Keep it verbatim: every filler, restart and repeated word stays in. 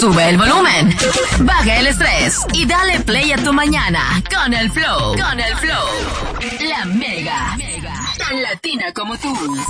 Sube el volumen, baja el estrés y dale play a tu mañana con el flow. Con el flow. La Mega. Tan latina como tú.